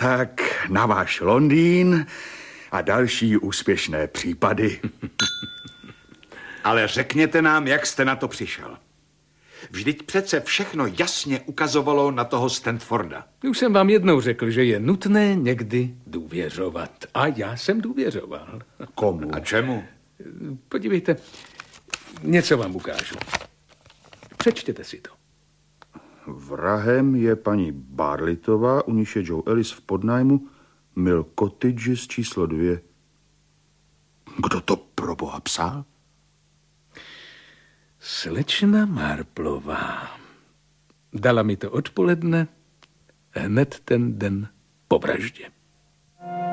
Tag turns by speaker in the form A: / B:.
A: Tak na váš Londýn a další úspěšné případy. Ale řekněte nám, jak jste na to přišel. Vždyť přece všechno jasně ukazovalo na toho Stanforda.
B: Už jsem vám jednou řekl, že je nutné někdy důvěřovat. A já jsem důvěřoval.
A: Komu?
C: A čemu?
B: Podívejte, něco vám ukážu. Přečtěte si to.
A: Vrahem je paní Barlitová, u níž je Joe Ellis v podnájmu Mill Cottages číslo 2. Kdo to pro boha psal?
B: Slečna Marplová. Dala mi to odpoledne, hned ten den po vraždě.